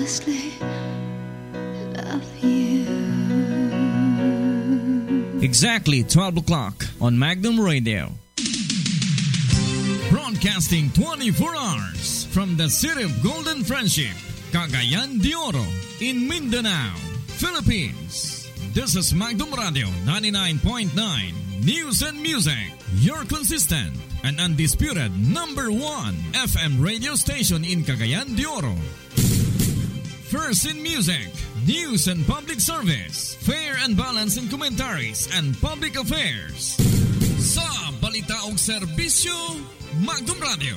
honestly love you. Exactly 12 o'clock on Magnum Radio. Broadcasting 24 hours from the city of Golden Friendship, Cagayan de Oro, in Mindanao, Philippines. This is Magnum Radio 99.9 News and Music, your consistent and undisputed number 1 FM radio station in Cagayan de Oro. First in music, news and public service, fair and balanced in commentaries and public affairs. Sa balita o serbisyo, Magnum Radio.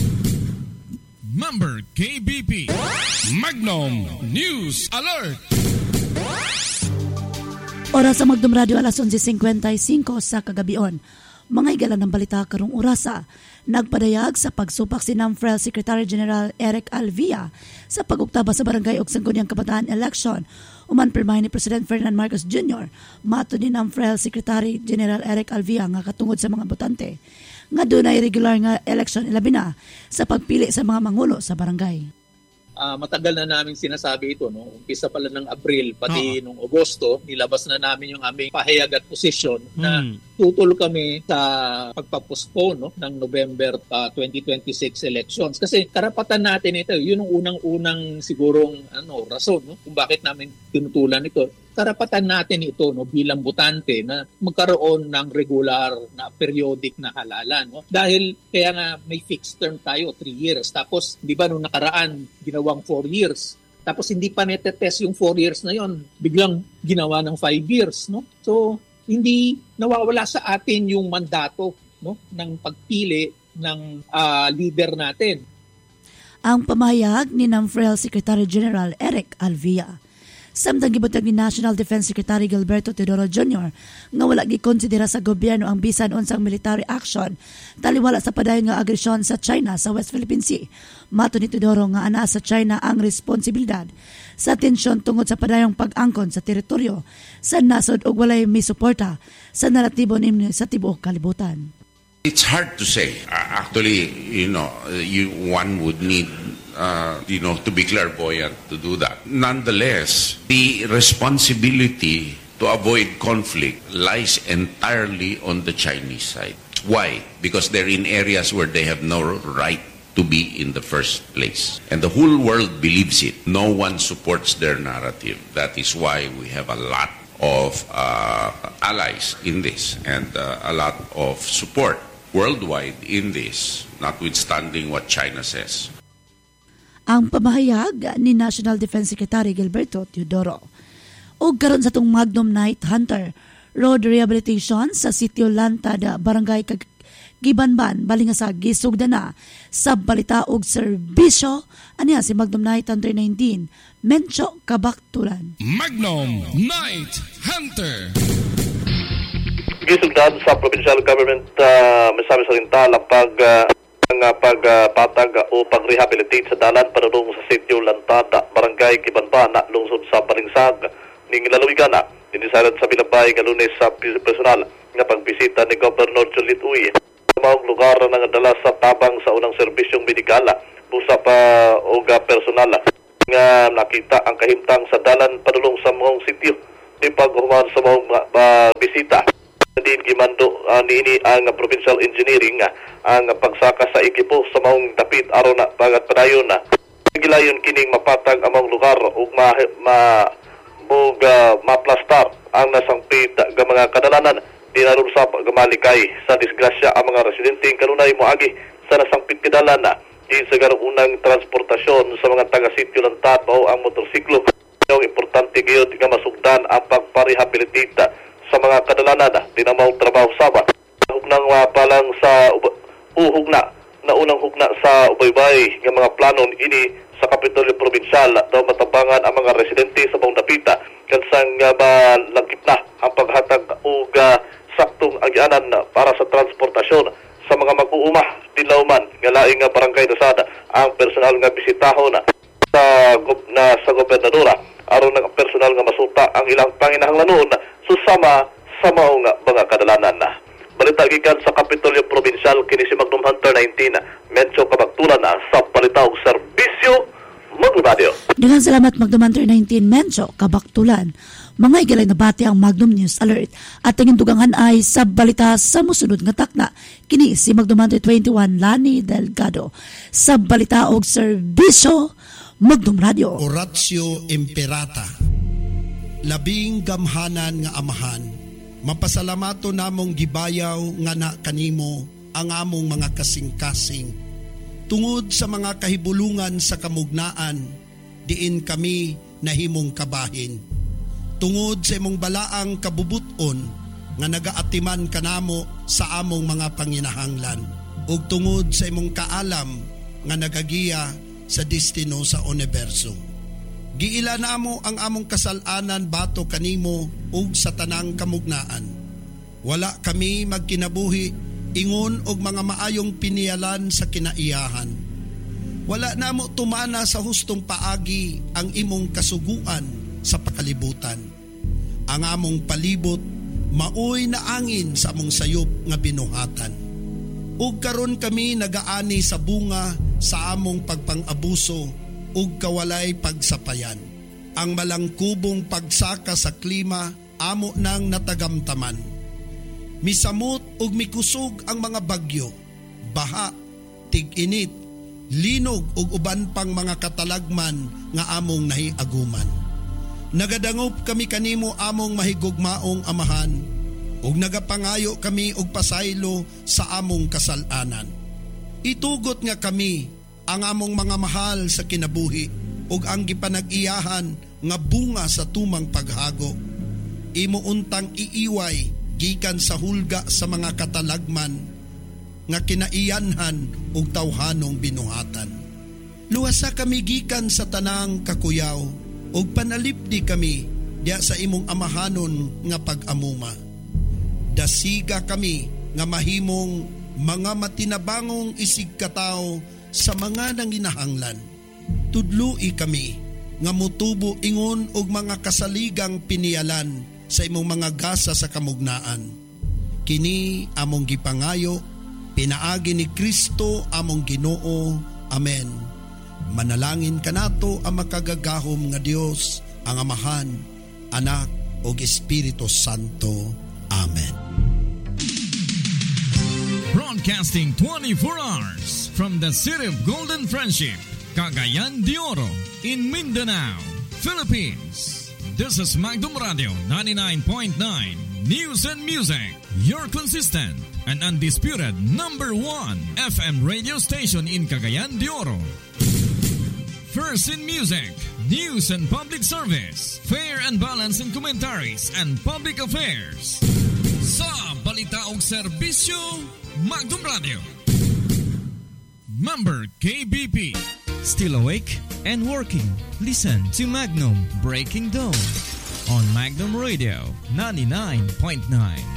Member KBP. Magnum News Alert. Oras sa Magnum Radio, alas 11:55 sa kagabion. Mga higala ng balita karong orasa, nagpadayag sa pagsupak si NAMFREL Secretary General Eric Alvia sa pag-uktaba sa barangay ug Sangguniang Kabataan election. Uman pirmahin ni President Ferdinand Marcos Jr. mato ni NAMFREL Secretary General Eric Alvia nga katungod sa mga botante nga dunay regular nga election ilabi na sa pagpili sa mga mangulo sa barangay. Matagal na namin sinasabi ito, no? Umpisa pala ng Abril, pati nung Agosto, nilabas na namin yung aming pahayag at posisyon na tutol kami sa pagpapostpone, no, ng November 2026 elections. Kasi karapatan natin ito, yun ang unang-unang sigurong rason, no, kung bakit namin tinutulan ito. Karapatan natin ito, no, bilang botante na magkaroon ng regular na periodic na halalan, no? Dahil kaya nga may fixed term tayo, 3 years. Tapos, di ba nung nakaraan, ginawang 4 years. Tapos hindi pa netetest yung 4 years na yon, biglang ginawa ng 5 years, no? So, hindi nawawala sa atin yung mandato, no, ng pagpili ng leader natin. Ang pamahayag ni NAMFREL Secretary General Eric Alvia. Samtang gibutag ni National Defense Secretary Gilberto Teodoro Jr. nga wala gikonsidera sa gobyerno ang bisan unsang military action taliwala sa padayon nga agresyon sa China sa West Philippine Sea. Mato ni Teodoro nga ana sa China ang responsibilidad sa tensyon tungod sa padayong pag-angkon sa teritoryo sa nasod ug walay misuporta sa naratibo nimno sa tibuok kalibutan. It's hard to say. Actually, one would need to be clairvoyant to do that. Nonetheless, the responsibility to avoid conflict lies entirely on the Chinese side. Why? Because they're in areas where they have no right to be in the first place. And the whole world believes it. No one supports their narrative. That is why we have a lot of allies in this and a lot of support worldwide in this, notwithstanding what China says. Ang pamahayag ni National Defense Secretary Gilberto Teodoro. O karon sa itong Magnum Night Hunter Road Rehabilitation sa Sitio Lantada, Barangay Gibanban, Balingasag, gisugda na sa balita og serbisyo. Aniya si Magnum Night Hunter 19, Mencho Kabaktulan. Magnum Night Hunter. Gisugdan sa provincial government Misamis Oriental ang pagpatag o pag-rehabilitate sa dalan padulong sa Sitio Lantada, Barangay Gibanban, lungsod sa Balingsag, ning lalawigan na. Dinisaran sa Bilabay nga Lunes sa personal nga pagbisita ni Governor Jolit Uy sa maong lugar na dala sa tabang sa unang serbisyong medikal, busa pa o personal nga nakita ang kahimtang sa dalan padulong sa maong sitio di paghuman sa maong bisita. Din gimando niini ang provincial engineering ang pagsaka sa ekipo sa maong dapit aron na pagat padayon na gilayon kining mapatag among lugar ug maplastar ang nasangpit nga mga kadalanan dinaron sa pagmalikay sa disgrasya ang mga residente kanunay moagi sa nasangpit kadalanan di sa unang transportasyon sa mga taga-sitio Lantada o ang motorsiklo. Ang importante gyud nga masugdan ang pagparehabilitate sa mga kadalanan din ang mga trabaho sama. Hugnang palang sa unang hugna sa ubaybay ng mga planon ini sa Kapitolyo Provincial daw matabangan ang mga residente sa buong dapita kansang malagip na ang paghatag og saktong agyanan para sa transportasyon sa mga mag-uuma dilawman nga laing barangay Dasada ang personal nga bisitahon sa gobernadora aron ng personal nga masuta ang ilang panginahanglanon susama sa maong mga kadalanan na. Balita gikan sa Kapitolyo Provincial kini si Magnum Hunter 19, Mencho Kabaktulan sa balita og serbisyo Magnum Radio. Dengan salamat Magdum Hunter 19 Mencho, Kabaktulan. Mga igilay na bati ang Magnum News Alert at tingin dugangan ay sa balita sa musunod nga takna. Kini si Magnum Hunter 21 Lani Delgado sa balita og serbisyo Magnum Radio. Oratio Imperata. Labing gamhanan nga amahan, mapasalamato namong gibayaw nga na kanimo ang among mga kasing-kasing. Tungod sa mga kahibulungan sa kamugnaan, diin kami nahimong kabahin. Tungod sa imong balaang kabubuton nga nagaatiman kanamo sa among mga panginahanglan, ug tungod sa imong kaalam nga nagagiya sa destino sa universo. Giila namo ang among kasalanan bato kanimo ug sa tanang kamugnaan. Wala kami magkinabuhi ingon og mga maayong pinialan sa kinaiyahan. Wala namo tumana sa hustong paagi ang imong kasuguan sa pakalibutan. Ang among palibot maoy na angin sa among sayop nga binuhatan. Ug karon kami nagaani sa bunga sa among pagpang-abuso ug kawalay pagsapayan. Ang malangkubong pagsaka sa klima amo nang natagamtaman. Misamot ug mikusog ang mga bagyo, baha, tig-init, linog ug uban pang mga katalagman nga among nahiaguman. Nagadangop kami kanimo among mahigugmaong amahan, ug nagapangayo kami og pasaylo sa among kasalanan. Itugot nga kami ang among mga mahal sa kinabuhi ug ang gipanag-iyahan nga bunga sa tumang paghago. Imo untang iiway gikan sa hulga sa mga katalagman nga kinaiyanhan ug tawhanong binuhatan. Luwasa kami gikan sa tanang kakuyaw ug panalipdi kami diya sa imong amahanon nga pag-amuma. Dasiga kami nga mahimong mga matinabangong isig katao sa mga nanginahanglan. Tudloi kami nga mutubo ingon og mga kasaligang pinialan sa imong mga gasa sa kamugnaan. Kini among gipangayo, pinaagi ni Kristo among Ginoo. Amen. Manalangin kanato ang makagagahom nga Dios, ang Amahan, Anak ug Espiritu Santo. Amen. Broadcasting 24 hours from the City of Golden Friendship, Cagayan de Oro, in Mindanao, Philippines. This is Magnum Radio 99.9 News and Music, your consistent and undisputed number 1 FM radio station in Cagayan de Oro. First in music, news and public service, fair and balanced in commentaries and public affairs. Sa balita og serbisyo, Magnum Radio. Member KBP. Still awake and working? Listen to Magnum Breaking Dawn on Magnum Radio 99.9.